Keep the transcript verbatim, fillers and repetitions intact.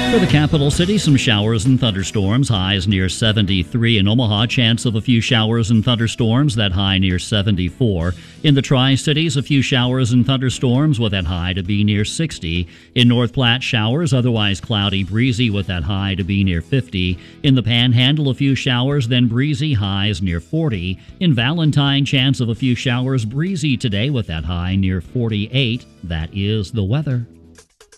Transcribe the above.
For the capital city, some showers and thunderstorms. Highs near seventy-three in Omaha. Chance of a few showers and thunderstorms. That high near seventy-four. In the Tri-Cities, a few showers and thunderstorms with that high to be near sixty. In North Platte, showers, otherwise cloudy, breezy with that high to be near fifty. In the Panhandle, a few showers, then breezy, highs near forty. In Valentine, chance of a few showers, breezy today with that high near forty-eight. That is the weather.